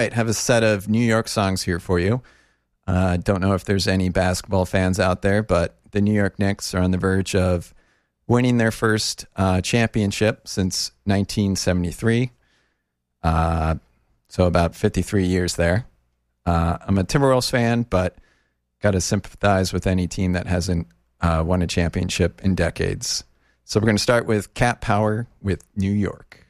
I have a set of New York songs here for you. Don't know if there's any basketball fans out there, but the New York Knicks are on the verge of winning their first championship since 1973. So about 53 years there. I'm a Timberwolves fan, but got to sympathize with any team that hasn't won a championship in decades. So we're going to start with Cat Power with New York.